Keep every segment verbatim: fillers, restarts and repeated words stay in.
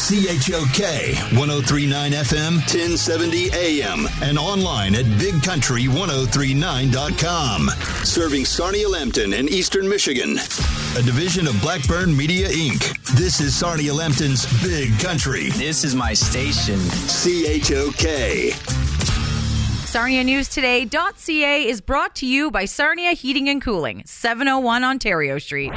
C H O K one oh three point nine F M, ten seventy A M, and online at big country ten thirty-nine dot com. Serving Sarnia-Lambton and Eastern Michigan. A division of Blackburn Media, Incorporated. This is Sarnia-Lambton's Big Country. This is my station. C H O K. Sarnia News Today dot C A is brought to you by Sarnia Heating and Cooling, seven oh one Ontario Street.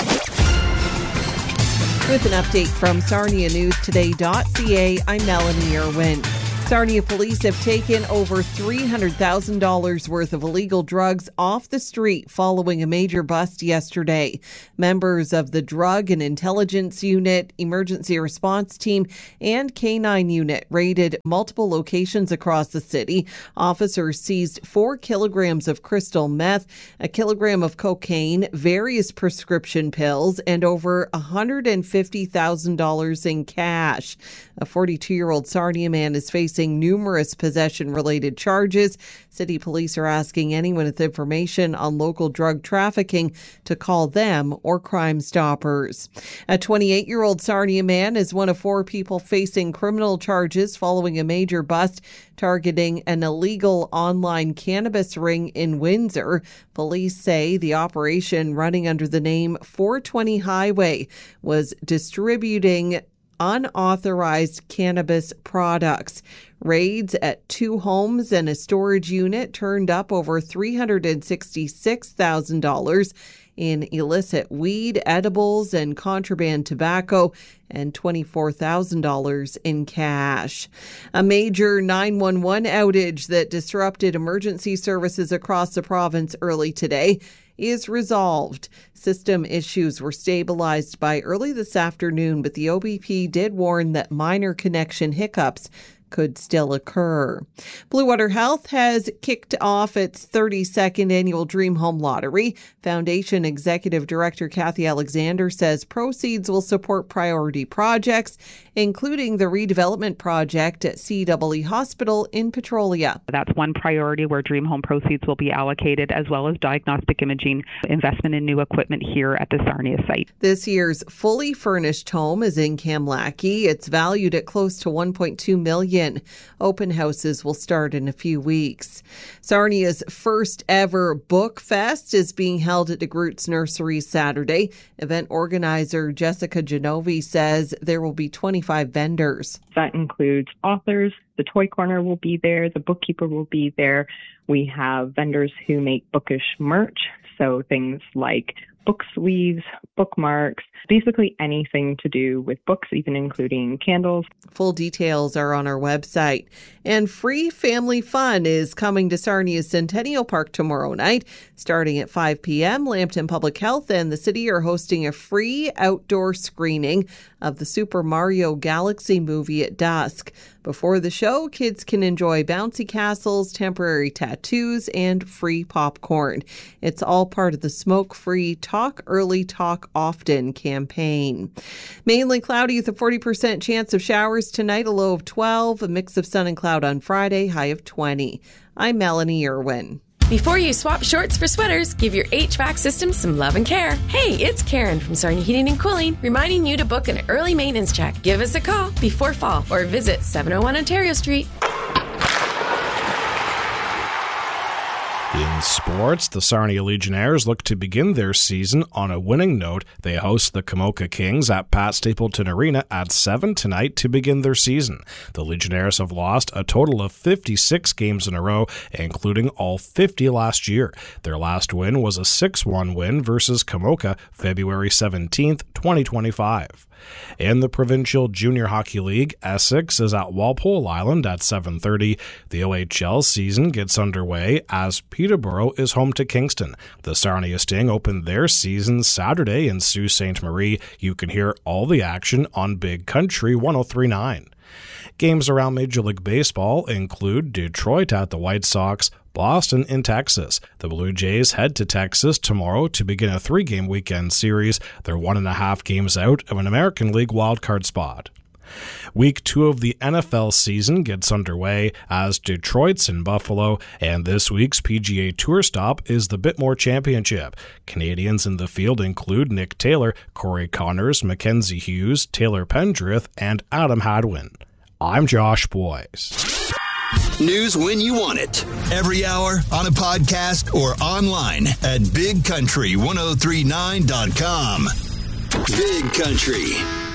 With an update from Sarnia News Today dot C A, I'm Melanie Irwin. Sarnia police have taken over three hundred thousand dollars worth of illegal drugs off the street following a major bust yesterday. Members of the Drug and Intelligence Unit, Emergency Response Team, and K nine Unit raided multiple locations across the city. Officers seized four kilograms of crystal meth, a kilogram of cocaine, various prescription pills, and over one hundred fifty thousand dollars in cash. A forty-two-year-old Sarnia man is facing numerous possession-related charges. City police are asking anyone with information on local drug trafficking to call them or Crime Stoppers. A twenty-eight-year-old Sarnia man is one of four people facing criminal charges following a major bust targeting an illegal online cannabis ring in Windsor. Police say the operation, running under the name four twenty Highway, was distributing unauthorized cannabis products. Raids at two homes and a storage unit turned up over three hundred sixty-six thousand dollars in illicit weed, edibles, and contraband tobacco, and twenty-four thousand dollars in cash. A major nine one one outage that disrupted emergency services across the province early today is resolved. System issues were stabilized by early this afternoon, but the O B P did warn that minor connection hiccups could still occur. Blue Water Health has kicked off its thirty-second annual Dream Home Lottery. Foundation Executive Director Kathy Alexander says proceeds will support priority projects, including the redevelopment project at C E E Hospital in Petrolia. That's one priority where Dream Home proceeds will be allocated, as well as diagnostic imaging, investment in new equipment here at the Sarnia site. This year's fully furnished home is in Kamlaki. It's valued at close to one point two million dollars. Open houses will start in a few weeks. Sarnia's first ever Book Fest is being held at DeGroots Nursery Saturday. Event organizer Jessica Genovi says there will be twenty-five vendors. That includes authors. The Toy Corner will be there. The Bookkeeper will be there. We have vendors who make bookish merch, so things like book sleeves, bookmarks, basically anything to do with books, even including candles. Full details are on our website. And free family fun is coming to Sarnia's Centennial Park tomorrow night. Starting at five p.m., Lambton Public Health and the city are hosting a free outdoor screening of the Super Mario Galaxy movie at dusk. Before the show, kids can enjoy bouncy castles, temporary tattoos, and free popcorn. It's all part of the smoke-free Talk Early, Talk Often campaign. Mainly cloudy with a forty percent chance of showers tonight, a low of twelve, a mix of sun and cloud on Friday, high of twenty. I'm Melanie Irwin. Before you swap shorts for sweaters, give your H V A C system some love and care. Hey, it's Karen from Sarnia Heating and Cooling, reminding you to book an early maintenance check. Give us a call before fall or visit seven oh one Ontario Street. In sports, the Sarnia Legionnaires look to begin their season on a winning note. They host the Kamoka Kings at Pat Stapleton Arena at seven tonight to begin their season. The Legionnaires have lost a total of fifty-six games in a row, including all fifty last year. Their last win was a six one win versus Kamoka, February seventeenth, twenty twenty-five. In the Provincial Junior Hockey League, Essex is at Walpole Island at seven thirty. The O H L season gets underway as Peterborough is home to Kingston. The Sarnia Sting opened their season Saturday in Sault Ste. Marie. You can hear all the action on Big Country ten thirty-nine. Games around Major League Baseball include Detroit at the White Sox, Boston in Texas. The Blue Jays head to Texas tomorrow to begin a three-game weekend series. They're one and a half games out of an American League wildcard spot. Week two of the N F L season gets underway as Detroit's in Buffalo, and this week's P G A Tour stop is the Bitmore Championship. Canadians in the field include Nick Taylor, Corey Connors, Mackenzie Hughes, Taylor Pendrith, and Adam Hadwin. I'm Josh Boyce. News when you want it. Every hour, on a podcast, or online at big country ten thirty-nine dot com. Big Country.